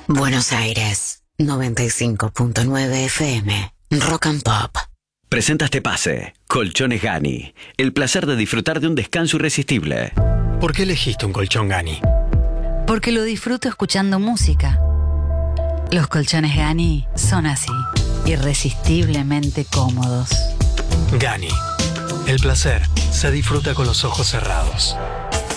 Buenos Aires, 95.9 FM, Rock and Pop. Presenta este pase, Colchones Gani. El placer de disfrutar de un descanso irresistible. ¿Por qué elegiste un colchón Gani? Porque lo disfruto escuchando música. Los colchones Gani son así, irresistiblemente cómodos. Gani. El placer se disfruta con los ojos cerrados.